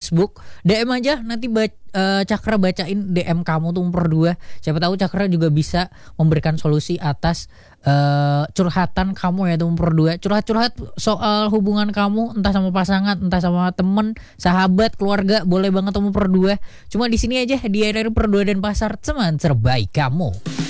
Facebook, DM aja nanti Cakra bacain DM kamu tuh nomor 2. Siapa tahu Cakra juga bisa memberikan solusi atas curhatan kamu ya tuh nomor 2. Curhat-curhat soal hubungan kamu, entah sama pasangan, entah sama temen, sahabat, keluarga, boleh banget tuh nomor 2. Cuma di sini aja di RRI Per 2 Denpasar, teman terbaik kamu.